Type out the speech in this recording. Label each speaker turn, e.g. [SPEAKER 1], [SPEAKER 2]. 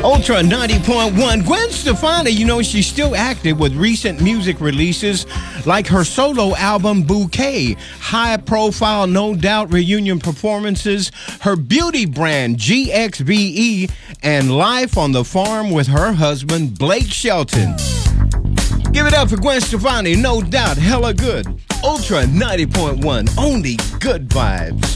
[SPEAKER 1] Ultra 90.1. Gwen Stefani, she's still active with recent music releases like her solo album Bouquet, high-profile No Doubt reunion performances, her beauty brand GXBE, and Life on the Farm with her husband Blake Shelton. Give it up for Gwen Stefani, No Doubt, hella good. Ultra 90.1, only good vibes.